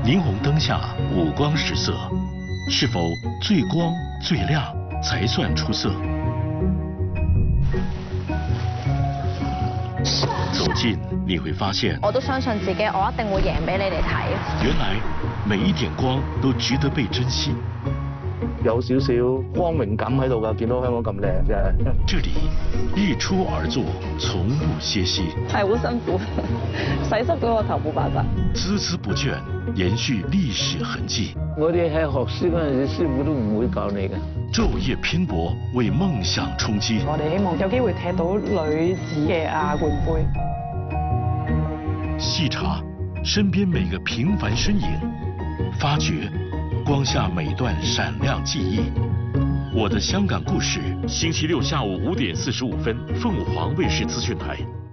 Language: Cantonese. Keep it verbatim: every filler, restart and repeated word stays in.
霓虹灯下五光十色，是否最光最亮才算出色？走近你会发现， 我都相信自己，我一定會贏俾你哋睇。 原來每一點光都值得被珍惜。 有少少光榮感喺度㗎，見到香港咁靚真係。 這裡日出而作，從不歇息。 係好辛苦，洗濕咗個頭冇辦法。 孜孜不倦，延續歷史痕跡。 我哋喺學書嗰陣時，師傅都唔會教你嘅。 晝夜拼搏，為夢想衝擊。 我哋希望有機會踢到女子嘅亞冠杯。 細查身邊每個平凡身影，發掘光下每段閃亮記憶。我的香港故事，星期六下午五點四十五分，鳳凰衛視資訊台。